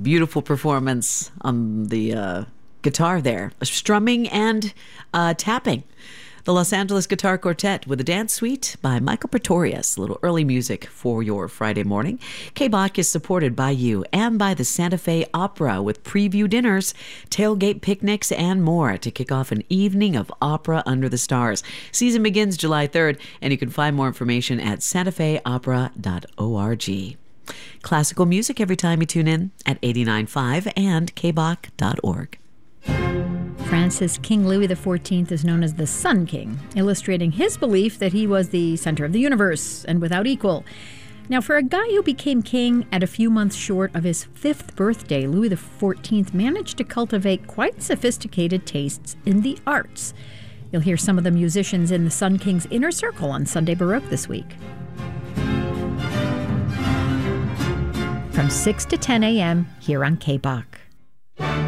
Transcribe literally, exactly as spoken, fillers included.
beautiful performance on the uh, guitar there, strumming and uh, tapping. The Los Angeles Guitar Quartet with a dance suite by Michael Pretorius. A little early music for your Friday morning. K-Bach is supported by you and by the Santa Fe Opera with preview dinners, tailgate picnics, and more to kick off an evening of opera under the stars. Season begins July third, and you can find more information at santa fe opera dot org. Classical music every time you tune in at eighty-nine point five and k bach dot org. France's King Louis the fourteenth is known as the Sun King, illustrating his belief that he was the center of the universe and without equal. Now, for a guy who became king at a few months short of his fifth birthday, Louis the fourteenth managed to cultivate quite sophisticated tastes in the arts. You'll hear some of the musicians in the Sun King's inner circle on Sunday Baroque this week. From six to ten a.m. here on K-Bach.